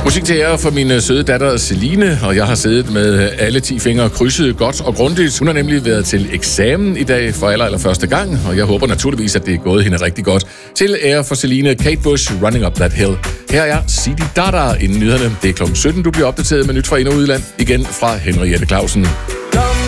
Musik til ære for min søde datter Celine, og jeg har siddet med alle 10 fingre krydset godt og grundigt. Hun har nemlig været til eksamen i dag for allerførste gang, og jeg håber naturligvis, at det er gået hende rigtig godt. Til ære for Celine, Kate Bush, Running Up That Hill. Her er Sidi Dada inden nyhederne. Det er kl. 17, du bliver opdateret med nyt fra ind- og udland. Igen fra Henriette Clausen.